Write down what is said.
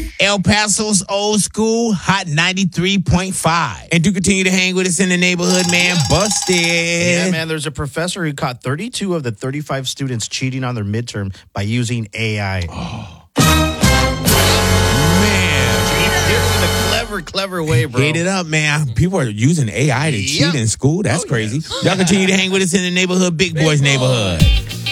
El Paso's old school, hot 93.5. And do continue to hang with us in the neighborhood, man. Busted. Yeah, man, there's a professor who caught 32 of the 35 students cheating on their midterm by using AI. Oh, man. In a clever way, bro. Hit it up, man. People are using AI to cheat in school. That's crazy. Y'all continue to hang with us in the neighborhood, Big Boys neighborhood.